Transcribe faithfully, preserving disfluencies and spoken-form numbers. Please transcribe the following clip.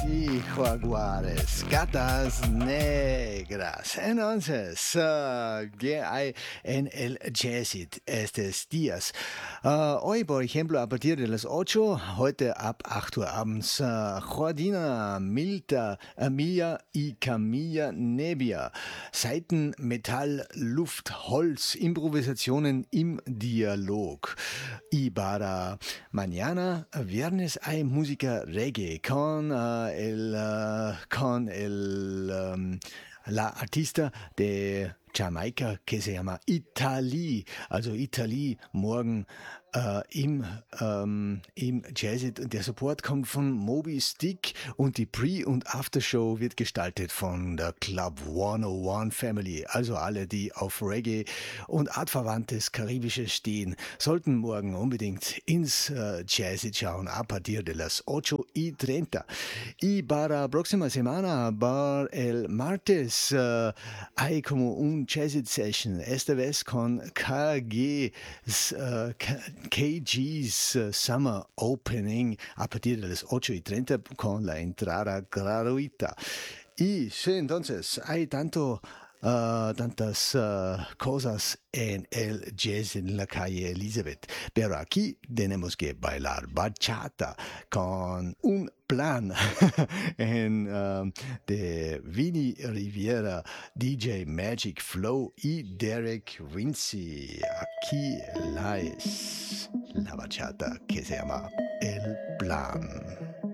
y jaguares, gatas negras. Entonces, uh, ¿qué hay en el Jazzit estos días? Uh, hoy, por ejemplo, a partir de las ocho, heute ab acht Uhr abends, uh, Jordina, Milta, Emilia y Camilla Nebbia. Saiten, Metall, Luft, Holz, Improvisationen im Dialog. Y para mañana, viernes, hay música reggae con uh, el, uh, con el, um, la artista de Jamaica que se llama Italy, also Italy morgen äh, im, ähm, im Jazzit. Und der Support kommt von Moby Stick und die Pre- und Aftershow wird gestaltet von der Club hundertundeins Family. Also alle, die auf Reggae und artverwandtes Karibisches stehen, sollten morgen unbedingt ins äh, Jazzit schauen a partir de las ocho y treinta. Y para próxima semana, para el martes, äh, hay como un Jazzit Session, esta vez con K G, uh, K G's uh, Summer Opening a partir de las ocho y treinta con la entrada gratuita. Y sí, entonces hay tanto, uh, tantas uh, cosas en el jazz en la calle Elizabeth, pero aquí tenemos que bailar bachata con un plan en, um, de Vinny Riviera, D J Magic Flow y Derek Vinci. Aquí la es la bachata que se llama El Plan.